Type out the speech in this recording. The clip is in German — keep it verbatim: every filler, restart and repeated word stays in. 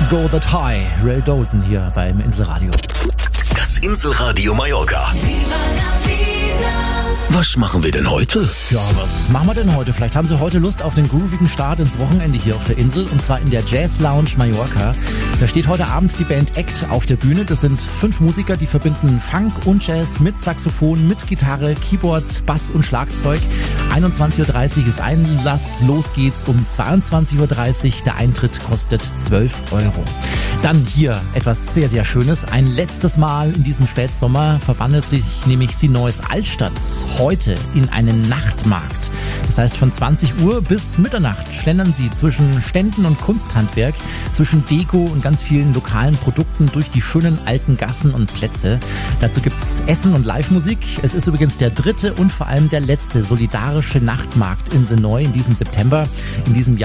Go That High, Ray Dalton hier beim Inselradio. Das Inselradio Mallorca. Was machen wir denn heute? Ja, was machen wir denn heute? Vielleicht haben Sie heute Lust auf den groovigen Start ins Wochenende hier auf der Insel, und zwar in der Jazz Lounge Mallorca. Da steht heute Abend die Band Act auf der Bühne. Das sind fünf Musiker, die verbinden Funk und Jazz mit Saxophon, mit Gitarre, Keyboard, Bass und Schlagzeug. einundzwanzig Uhr dreißig ist Einlass, los geht's um zweiundzwanzig Uhr dreißig. Der Eintritt kostet zwölf Euro. Dann hier etwas sehr, sehr Schönes. Ein letztes Mal in diesem Spätsommer verwandelt sich nämlich Sinois Altstadt heute in einen Nachtmarkt. Das heißt, von zwanzig Uhr bis Mitternacht schlendern Sie zwischen Ständen und Kunsthandwerk, zwischen Deko und ganz vielen lokalen Produkten durch die schönen alten Gassen und Plätze. Dazu gibt's Essen und Live-Musik. Es ist übrigens der dritte und vor allem der letzte solidarische Nachtmarkt in Sinois in diesem September. In diesem Jahr